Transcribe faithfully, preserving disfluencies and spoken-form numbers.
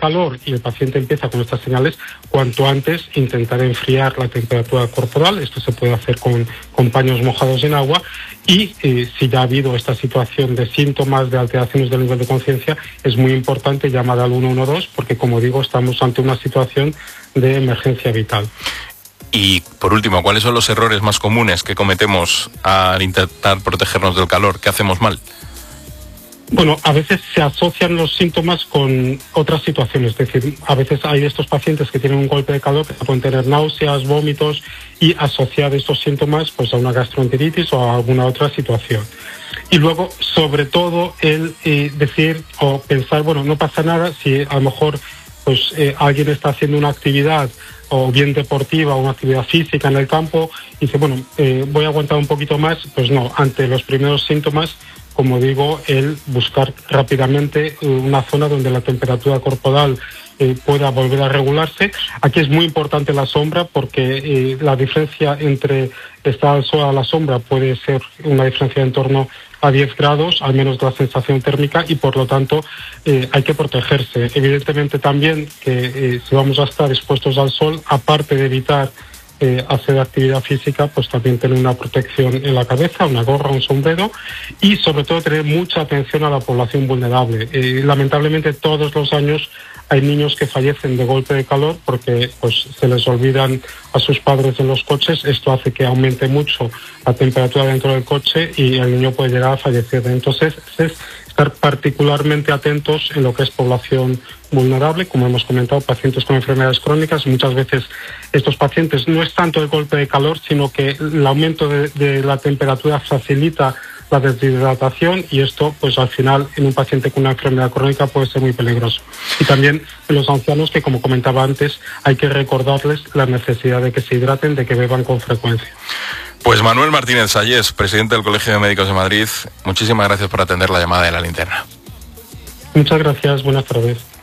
calor y el paciente empieza con estas señales, cuanto antes intentar enfriar la temperatura corporal. Esto se puede hacer con, con paños mojados en agua. Y eh, si ya ha habido esta situación de síntomas, de alteraciones del nivel de conciencia, es muy importante llamar al uno uno dos porque, como digo, estamos ante una situación de emergencia vital. Y, por último, ¿cuáles son los errores más comunes que cometemos al intentar protegernos del calor? ¿Qué hacemos mal? Bueno, a veces se asocian los síntomas con otras situaciones, es decir, a veces hay estos pacientes que tienen un golpe de calor que pueden tener náuseas, vómitos y asociar estos síntomas pues a una gastroenteritis o a alguna otra situación. Y luego, sobre todo, el eh, decir o pensar, bueno, no pasa nada si a lo mejor pues eh, alguien está haciendo una actividad o bien deportiva o una actividad física en el campo y dice, bueno, eh, voy a aguantar un poquito más. Pues no, ante los primeros síntomas, como digo, el buscar rápidamente una zona donde la temperatura corporal eh, pueda volver a regularse. Aquí es muy importante la sombra porque eh, la diferencia entre estar al sol a la sombra puede ser una diferencia en torno a diez grados, al menos de la sensación térmica, y por lo tanto eh, hay que protegerse. Evidentemente también que eh, si vamos a estar expuestos al sol, aparte de evitar Eh, hacer actividad física, pues también tener una protección en la cabeza, una gorra, un sombrero y sobre todo tener mucha atención a la población vulnerable. Eh, lamentablemente todos los años hay niños que fallecen de golpe de calor porque pues se les olvidan a sus padres en los coches. Esto hace que aumente mucho la temperatura dentro del coche y el niño puede llegar a fallecer. Entonces es estar particularmente atentos en lo que es población vulnerable, como hemos comentado, pacientes con enfermedades crónicas. Muchas veces estos pacientes no es tanto el golpe de calor, sino que el aumento de, de la temperatura facilita la deshidratación y esto, pues al final, en un paciente con una enfermedad crónica puede ser muy peligroso. Y también en los ancianos, que como comentaba antes, hay que recordarles la necesidad de que se hidraten, de que beban con frecuencia. Pues Manuel Martínez Sayés, presidente del Colegio de Médicos de Madrid, muchísimas gracias por atender la llamada de La Linterna. Muchas gracias, buenas tardes.